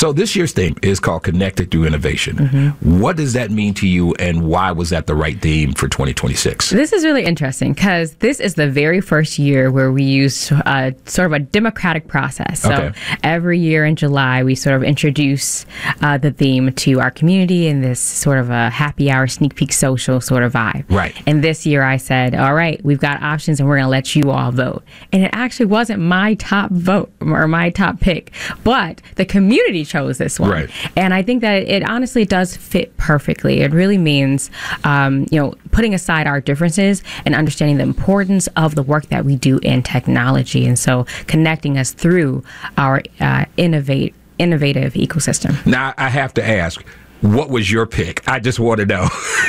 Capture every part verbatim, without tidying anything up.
So this year's theme is called Connected Through Innovation. Mm-hmm. What does that mean to you, and why was that the right theme for twenty twenty-six? This is really interesting because this is the very first year where we use uh, sort of a democratic process. So Okay. every year in July, we sort of introduce uh, the theme to our community in this sort of a happy hour, sneak peek social sort of vibe. Right. And this year I said, all right, we've got options and we're going to let you all vote. And it actually wasn't my top vote or my top pick, but the community chose this one. Right. And I think that it honestly does fit perfectly. It really means, um, you know, putting aside our differences and understanding the importance of the work that we do in technology. And so connecting us through our uh, innovate, innovative ecosystem. Now, I have to ask, what was your pick? I just want to know.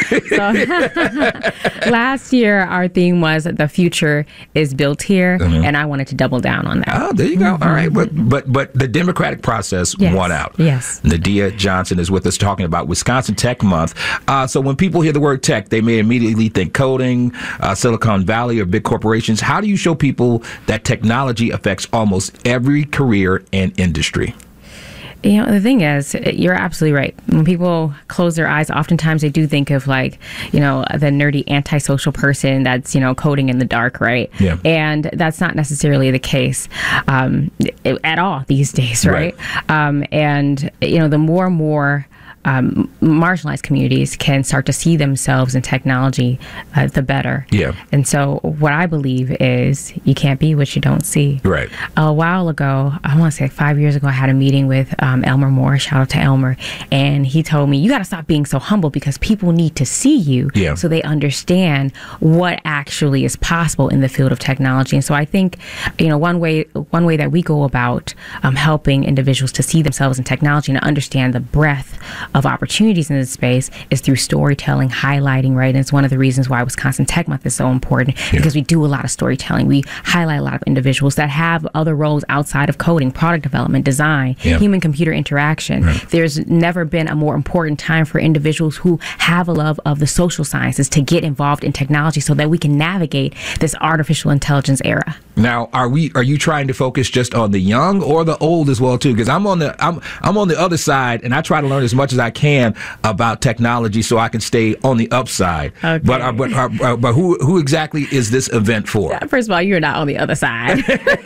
So, last year, our theme was the future is built here, mm-hmm. and I wanted to double down on that. Oh, there you go. Mm-hmm. All right. But but but the democratic process yes. won out. Yes. Nadia Johnson is with us talking about Wisconsin Tech Month. Uh, so when people hear the word tech, they may immediately think coding, uh, Silicon Valley, or big corporations. How do you show people that technology affects almost every career and industry? You know, the thing is, you're absolutely right. When people close their eyes, oftentimes they do think of like, you know, the nerdy antisocial person that's, you know, coding in the dark, right? Yeah. And that's not necessarily the case um, at all these days, right? right. Um, and, you know, the more and more Um, marginalized communities can start to see themselves in technology, uh, the better. Yeah. And so what I believe is you can't be what you don't see. Right. A while ago, I want to say five years ago, I had a meeting with um, Elmer Moore. Shout out to Elmer. And he told me, you got to stop being so humble because people need to see you yeah. so they understand what actually is possible in the field of technology. And so I think, you know, one way, one way that we go about um, helping individuals to see themselves in technology and to understand the breadth of opportunities in this space is through storytelling, highlighting, right? And it's one of the reasons why Wisconsin Tech Month is so important yeah. because we do a lot of storytelling. We highlight a lot of individuals that have other roles outside of coding, product development, design, yeah. human-computer interaction. Right. There's never been a more important time for individuals who have a love of the social sciences to get involved in technology so that we can navigate this artificial intelligence era. Now, are we? Are you trying to focus just on the young or the old as well too? Because I'm on the I'm I'm on the other side, and I try to learn as much as I can about technology so I can stay on the upside. Okay. But uh, but uh, uh, but who who exactly is this event for? First of all, you're not on the other side.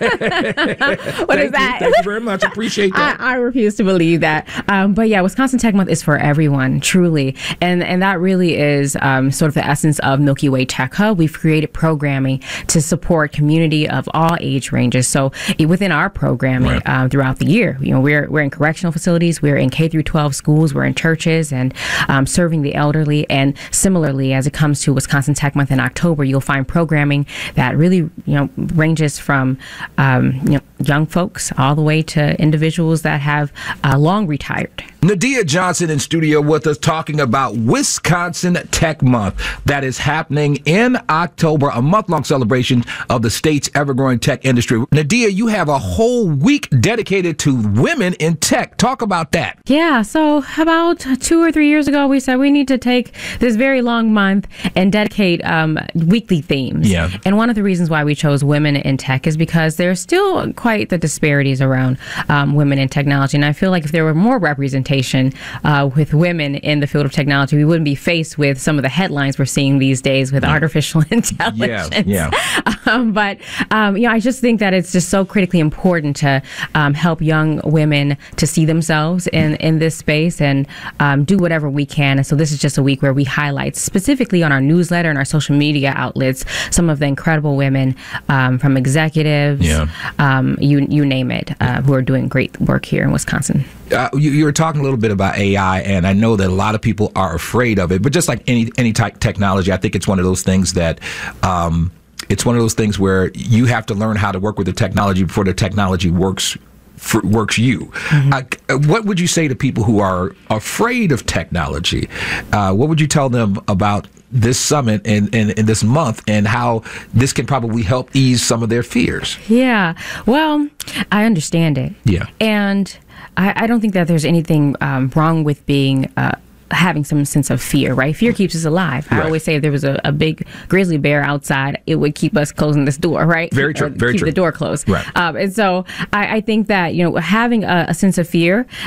What thank is that? You, thank you very much. Appreciate that. I, I refuse to believe that. Um, but yeah, Wisconsin Tech Month is for everyone, truly, and and that really is um, sort of the essence of Milky Way Tech Hub. We've created programming to support community of all age ranges. So within our programming right. um, throughout the year, you know, we're we're in correctional facilities, we're in K through twelve schools, we're in churches, and um, serving the elderly. And similarly, as it comes to Wisconsin Tech Month in October, you'll find programming that really, you know, ranges from um, you know, young folks all the way to individuals that have uh, long retired. Nadia Johnson in studio with us talking about Wisconsin Tech Month that is happening in October, a month-long celebration of the state's ever-growing tech industry. Nadia, you have a whole week dedicated to women in tech. Talk about that. Yeah, so about two or three years ago, we said we need to take this very long month and dedicate um, weekly themes. Yeah. And one of the reasons why we chose women in tech is because there's still quite the disparities around um, women in technology. And I feel like if there were more representation uh, with women in the field of technology, we wouldn't be faced with some of the headlines we're seeing these days with yeah. artificial intelligence. Yeah, yeah. Um, but, um, you know, I just think that it's just so critically important to um, help young women to see themselves in, in this space and um, do whatever we can. And so this is just a week where we highlight specifically on our newsletter and our social media outlets some of the incredible women um, from executives, yeah. um, you you name it, uh, who are doing great work here in Wisconsin. Uh, you, you were talking a little bit about A I, and I know that a lot of people are afraid of it. But just like any any type technology, I think it's one of those things that um, it's one of those things where you have to learn how to work with the technology before the technology works for, works you. Mm-hmm. Uh, what would you say to people who are afraid of technology? Uh, what would you tell them about this summit and, and, and this month and how this can probably help ease some of their fears? Yeah, well, I understand it. Yeah. And I, I don't think that there's anything um, wrong with being uh, having some sense of fear, right? Fear keeps us alive. Right. I always say if there was a, a big grizzly bear outside, it would keep us closing this door, right? Very true. Or Very keep true. the door closed. Right. Um, and so I, I think that, you know, having a, a sense of fear